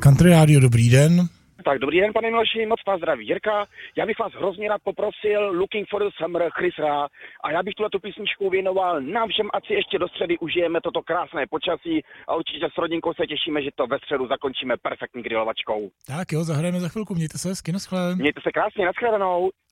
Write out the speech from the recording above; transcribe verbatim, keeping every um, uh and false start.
Country Radio, dobrý den. Tak dobrý den, pane Miloši, moc vás zdraví Jirka. Já bych vás hrozně rád poprosil Looking for the Summer Chris Rea a já bych tuhle písničku věnoval nám všem, ať si ještě do středy užijeme toto krásné počasí a určitě s rodinkou se těšíme, že to ve středu zakončíme perfektní grilovačkou. Tak jo, zahrajeme za chvilku, mějte se hezky, naschle. Mějte se krásně, naschledanou.